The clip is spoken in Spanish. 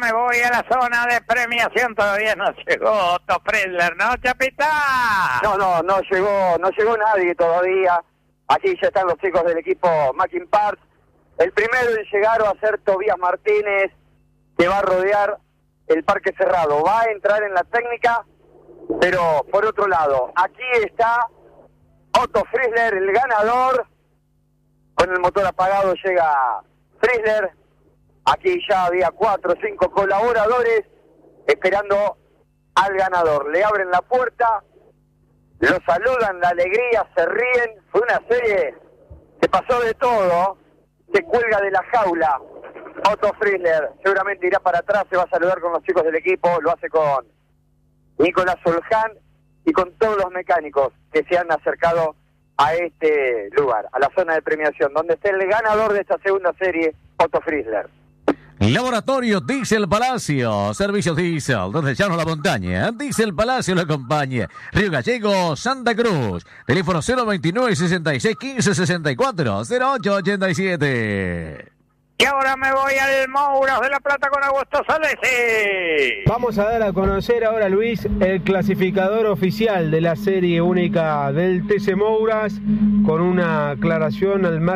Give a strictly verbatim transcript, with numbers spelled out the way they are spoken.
me voy a la zona de premiación. Todavía no llegó Otto Friedler, ¿no, Chapita? No, no, no llegó, no llegó nadie todavía. Aquí ya están los chicos del equipo Mackin Parts. El primero en llegar va a ser Tobías Martínez, que va a rodear el parque cerrado. Va a entrar en la técnica, pero por otro lado, aquí está Otto Friedler, el ganador. Con el motor apagado llega Friedler. Aquí ya había cuatro o cinco colaboradores esperando al ganador. Le abren la puerta, lo saludan, la alegría, se ríen. Fue una serie que pasó de todo. Se cuelga de la jaula Otto Friedler. Seguramente irá para atrás, se va a saludar con los chicos del equipo. Lo hace con Nicolás Soljan y con todos los mecánicos que se han acercado a este lugar, a la zona de premiación, donde está el ganador de esta segunda serie, Otto Friedler. Laboratorio Diesel Palacio, servicios Diesel, desde el llano a la montaña. Diesel Palacio lo acompaña. Río Gallegos, Santa Cruz. Teléfono cero veintinueve, sesenta y seis, quince, sesenta y cuatro, cero ocho ochenta y siete. Y ahora me voy al Mouras de la Plata con Augusto Salesi. Vamos a dar a conocer ahora, Luis, el clasificador oficial de la serie única del T C Mouras, con una aclaración al margen